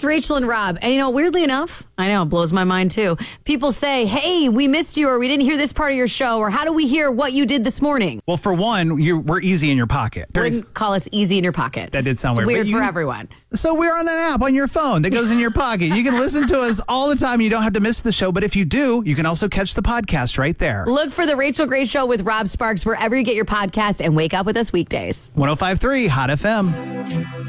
It's Rachel and Rob. And weirdly enough, I know, it blows my mind too. People say, hey, we missed you, or we didn't hear this part of your show, or how do we hear what you did this morning? Well, for one, we're easy in your pocket. Wouldn't call us easy in your pocket. That did sound it's weird. Weird for everyone. So we're on an app on your phone that goes in your pocket. You can listen to us all the time. You don't have to miss the show. But if you do, you can also catch the podcast right there. Look for The Rachel Gray Show with Rob Sparks wherever you get your podcast, and wake up with us weekdays. 105.3 Hot FM.